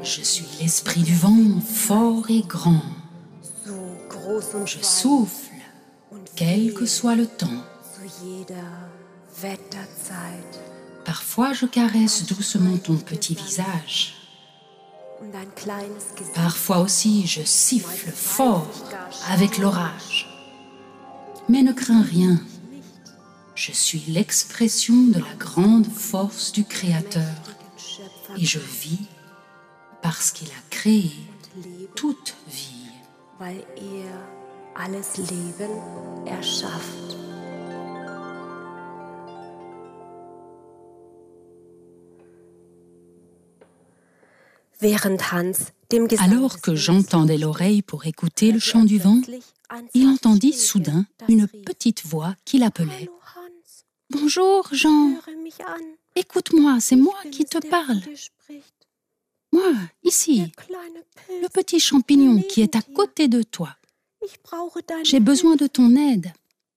Je suis l'esprit du vent, fort et grand. Je souffle, quel que soit le temps. Parfois je caresse doucement ton petit visage. Parfois aussi je siffle fort avec l'orage. Mais ne crains rien. Je suis l'expression de la grande force du Créateur. Et je vis parce qu'il a créé toute vie. Weil alles Leben erschafft. Alors que Jean tendait l'oreille pour écouter le chant du vent, il entendit soudain une petite voix qui l'appelait. « Bonjour, Jean. Écoute-moi, c'est moi qui te parle. Moi, ici, le petit champignon qui est à côté de toi. J'ai besoin de ton aide. »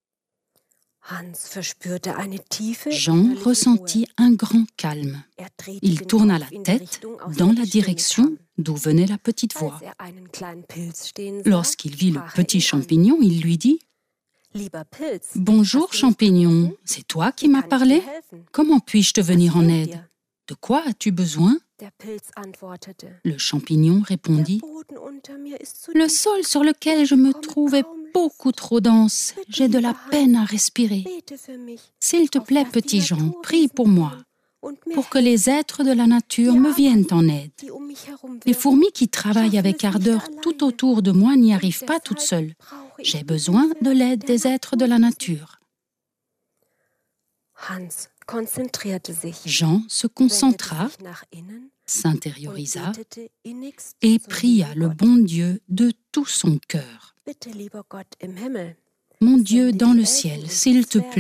Jean ressentit un grand calme. Il tourna la tête dans la direction d'où venait la petite voix. Lorsqu'il vit le petit champignon, il lui dit « Bonjour champignon, c'est toi qui m'as parlé? Comment puis-je te venir en aide? De quoi as-tu besoin ?» Le champignon répondit « Le sol sur lequel je me trouve est beaucoup trop dense. J'ai de la peine à respirer. S'il te plaît, petit Jean, prie pour moi, pour que les êtres de la nature me viennent en aide. Les fourmis qui travaillent avec ardeur tout autour de moi n'y arrivent pas toutes seules. J'ai besoin de l'aide des êtres de la nature. » Jean se concentra, s'intériorisa et pria le bon Dieu de tout son cœur. « Mon Dieu dans le ciel, s'il te plaît,